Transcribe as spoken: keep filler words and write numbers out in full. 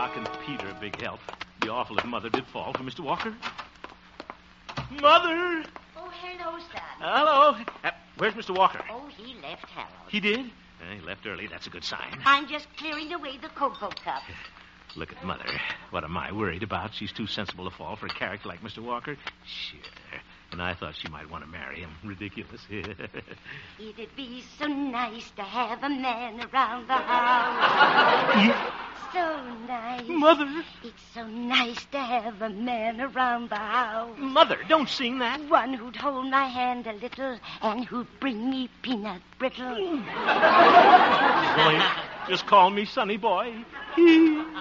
Doc and Peter a big help. It'd be awful if Mother did fall for Mister Walker. Mother! Oh, hello, son. Uh, hello. Uh, where's Mister Walker? Oh, he left Harold. He did? Uh, he left early. That's a good sign. I'm just clearing away the cocoa cup. Look at Mother. What am I worried about? She's too sensible to fall for a character like Mister Walker. Sure. And I thought she might want to marry him. Ridiculous. It'd be so nice to have a man around the house. So nice. Mother. It's so nice to have a man around the house. Mother, don't sing that. One who'd hold my hand a little and who'd bring me peanut brittle. Boy, just call me Sonny Boy.